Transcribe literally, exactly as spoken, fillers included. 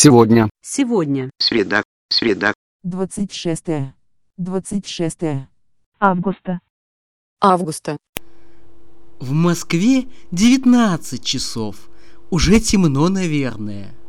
Сегодня. Сегодня. Среда, среда. двадцать шестое. двадцать шестое. августа. Августа. В Москве девятнадцать часов. Уже темно, наверное.